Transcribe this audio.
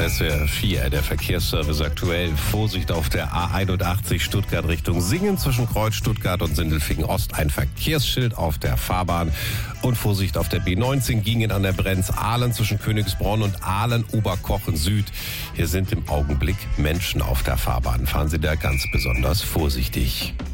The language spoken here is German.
SWR 4, der Verkehrsservice aktuell. Vorsicht auf der A81 Stuttgart Richtung Singen zwischen Kreuz Stuttgart und Sindelfingen Ost. Ein Verkehrsschild auf der Fahrbahn. Und Vorsicht auf der B19 Gingen an der Brenz-Ahlen zwischen Königsbronn und Ahlen-Oberkochen Süd. Hier sind im Augenblick Menschen auf der Fahrbahn. Fahren Sie da ganz besonders vorsichtig.